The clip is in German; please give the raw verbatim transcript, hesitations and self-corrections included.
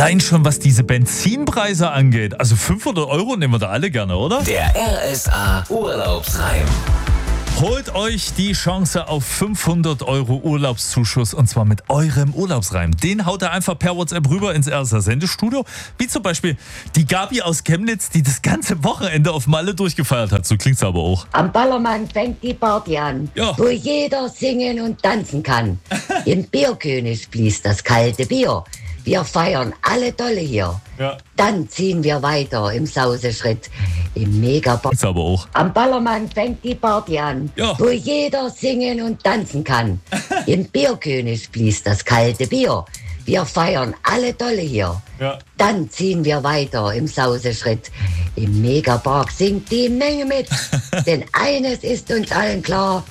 Allein schon, was diese Benzinpreise angeht. Also fünfhundert Euro nehmen wir da alle gerne, oder? Der R S A Urlaubsreim. Holt euch die Chance auf fünfhundert Euro Urlaubszuschuss und zwar mit eurem Urlaubsreim. Den haut ihr einfach per WhatsApp rüber ins R S A-Sendestudio. Wie zum Beispiel die Gabi aus Chemnitz, die das ganze Wochenende auf Malle durchgefeiert hat. So klingt's aber auch. Am Ballermann fängt die Party an, Ja. wo jeder singen und tanzen kann. Im Bierkönig fließt das kalte Bier. Wir feiern alle Dolle hier. Ja. Dann ziehen wir weiter im Sauseschritt, im Megapark. Klingt's aber auch. Am Ballermann fängt die Party an, Ja. wo jeder singen und tanzen kann. Im Bierkönig fließt das kalte Bier. Wir feiern alle Dolle hier. Ja. Dann ziehen wir weiter im Sauseschritt. Im Megapark singt die Menge mit. Denn eines ist uns allen klar: